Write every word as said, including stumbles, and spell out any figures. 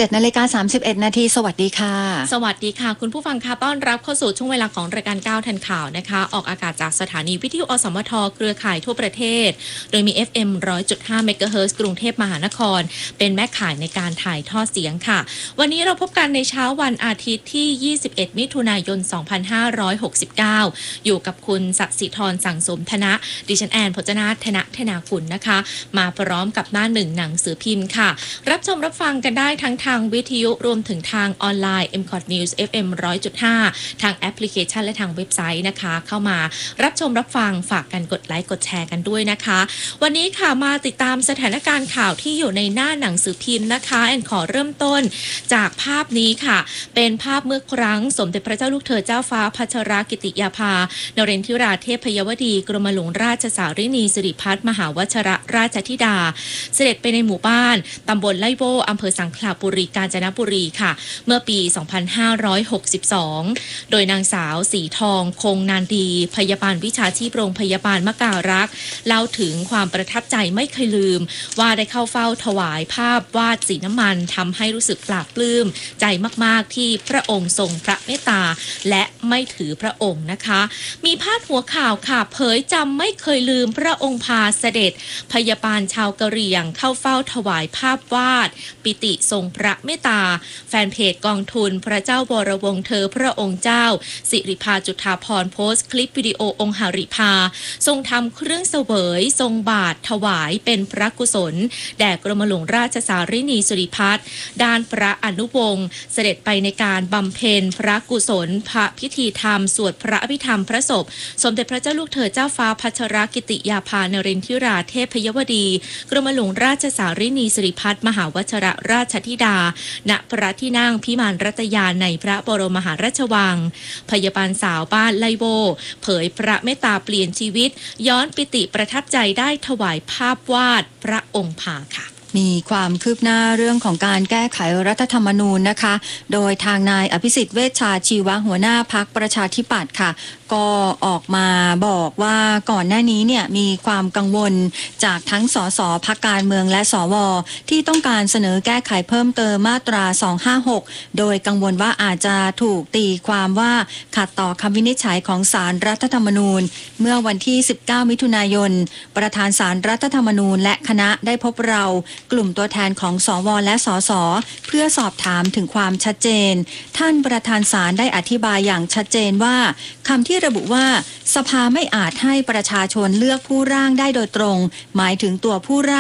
จ็ดนาฬิกาสามสิบเอ็ดนาทีสวัสดีค่ะสวัสดีค่ะคุณผู้ฟังค่ะต้อนรับเข้าสู่ช่วงเวลาของรายการก้าวทันข่าวนะคะออกอากาศจากสถานีวิทยุอสมทเครือข่ายทั่วประเทศโดยมี เอฟ เอ็ม หนึ่งร้อยจุดห้า เมกะเฮิรตซ์กรุงเทพมหานครเป็นแม่ข่ายในการถ่ายทอดเสียงค่ะวันนี้เราพบกันในเช้าวันอาทิตย์ที่ยี่สิบเอ็ดมิถุนายนสองพันห้าร้อยหกสิบเก้าอยู่กับคุณศักดิ์สิทรสั่งสมธนะดิฉันแอนพจนาธนะธนาคุณนะคะมาพร้อมกับหน้าหนึ่งหนังสือพิมพ์ค่ะรับชมรับฟังกันได้ทั้งทางวิทยุรวมถึงทางออนไลน์ เอ็ม คอท News เอฟ เอ็ม หนึ่งร้อยจุดห้า ทางแอปพลิเคชันและทางเว็บไซต์นะคะเข้ามารับชมรับฟังฝากกันกดไลค์กดแชร์กันด้วยนะคะวันนี้ค่ะมาติดตามสถานการณ์ข่าวที่อยู่ในหน้าหนังสือพิมพ์นะคะแอนขอเริ่มต้นจากภาพนี้ค่ะเป็นภาพเมื่อครั้งสมเด็จพระเจ้าลูกเธอเจ้าฟ้าพัชรกิติยาภานเรนทิราเทพยวดีกรมหลวงราชสารินีสิริพัฒน์มหาวชรราชธิดาเสด็จไปในหมู่บ้านตำบลไล่โบอำเภอสังขละบุรีกาญจนบุรีค่ะเมื่อปี สองพันห้าร้อยหกสิบสอง โดยนางสาวสีทองคงนานดีพยาบาลวิชาชีพโรงพยาบาลมะการักษ์เล่าถึงความประทับใจไม่เคยลืมว่าได้เข้าเฝ้าถวายภาพวาดสีน้ำมันทำให้รู้สึกปลาบปลื้มใจมากๆที่พระองค์ทรงพระเมตตาและไม่ถือพระองค์นะคะมีพาดหัวข่าวค่ะเผยจำไม่เคยลืมพระองค์พาเสด็จพยาบาลชาวกะเหรี่ยงเข้าเฝ้าถวายภาพวาดปิติทรงพระเมตตาแฟนเพจกองทุนพระเจ้าวรวงศ์เธอพระองค์เจ้าสิริภาจุฑาภรณ์โพสต์คลิปวิดีโอองค์หริภาทรงทำเครื่องเสวยทรงบาตรถวายเป็นพระกุศลแด่กรมหลวงราชสารินีสิริพัฒน์ด้านพระอนุวงศ์เสด็จไปในการบำเพ็ญพระกุศลพระพิธีธรรมสวดพระอภิธรรมพระศพสมเด็จพระเจ้าลูกเธอเจ้าฟ้าพัชรกิติยาภานเรนทิราเทพยวดีกรมหลวงราชสารินีสิริพัฒน์มหาวชรราชธิดาณพระที่นั่งพิมานรัตยาในพระบรมมหาราชวังพยาบาลสาวบ้านไลโบเผยพระเมตตาเปลี่ยนชีวิตย้อนปิติประทับใจได้ถวายภาพวาดพระองค์พาค่ะมีความคืบหน้าเรื่องของการแก้ไขรัฐธรรมนูญนะคะโดยทางนายอภิสิทธิ์เวชชาชีวะหัวหน้าพรรคประชาธิปัตย์ค่ะก็ออกมาบอกว่าก่อนหน้านี้เนี่ยมีความกังวลจากทั้งสสพรรคการเมืองและสวที่ต้องการเสนอแก้ไขเพิ่มเติมมาตราสองห้าหกโดยกังวลว่าอาจจะถูกตีความว่าขัดต่อคำวินิจฉัยของศาลรัฐธรรมนูญเมื่อวันที่สิบเก้ามิถุนายนประธานศาลรัฐธรรมนูญและคณะได้พบเรากลุ่มตัวแทนของสวและสสเพื่อสอบถามถึงความชัดเจนท่านประธานศาลได้อธิบายอย่างชัดเจนว่าคำที่ระบุว่าสภาไม่อาจให้ประชาชนเลือกผู้ร่างได้โดยตรงหมายถึงตัวผู้ร่าง